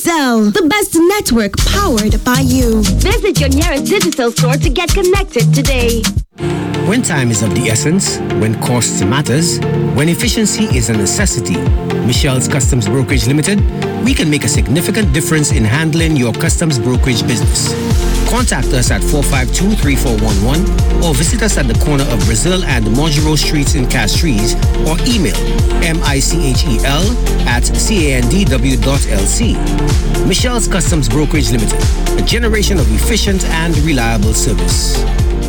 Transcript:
Cell, the best network powered by you. Visit your nearest digital store to get connected today. When time is of the essence, when cost matters, when efficiency is a necessity, Michelle's Customs Brokerage Limited, we can make a significant difference in handling your customs brokerage business. Contact us at 452-3411 or visit us at the corner of Brazil and Mojiro Streets in Castries or email michel@candw.lc. Michelle's Customs Brokerage Limited, a generation of efficient and reliable service.